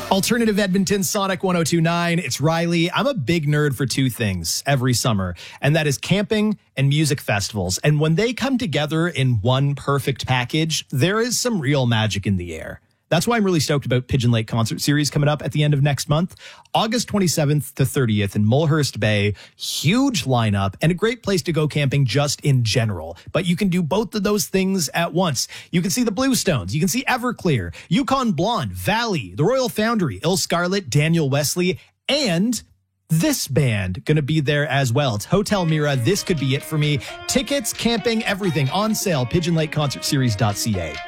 Alternative Edmonton, Sonic 102.9. It's Riley. I'm a big nerd for two things every summer, and that is camping and music festivals. And when they come together in one perfect package, there is some real magic in the air. That's why I'm really stoked about Pigeon Lake Concert Series coming up at the end of next month. August 27th to 30th in Mulhurst Bay. Huge lineup and a great place to go camping just in general. But you can do both of those things at once. You can see the Bluestones. You can see Everclear, Yukon Blonde, Valley, the Royal Foundry, Ill Scarlet, Daniel Wesley, and this band going to be there as well. It's Hotel Mira. This could be it for me. Tickets, camping, everything on sale. PigeonLakeConcertSeries.ca.